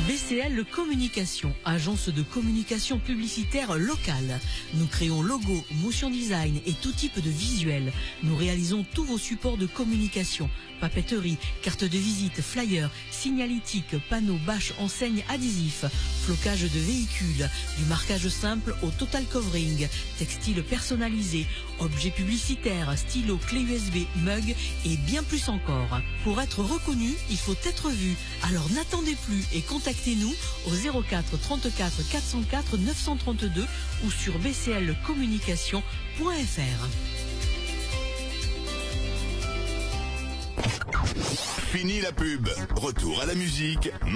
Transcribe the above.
BCL Communication, agence de communication publicitaire locale. Nous créons logos, motion design et tout type de visuels. Nous réalisons tous vos supports de communication. Papeterie, carte de visite, flyers, signalétique, panneaux, bâches, enseignes, adhésifs, flocage de véhicules, du marquage simple au total covering, textile personnalisé, objets publicitaires, stylos, clés USB, mugs et bien plus encore. Pour être reconnu, il faut être vu. Alors n'attendez plus et contactez-nous au 04 34 404 932 ou sur bclcommunication.fr. Fini la pub. Retour à la musique.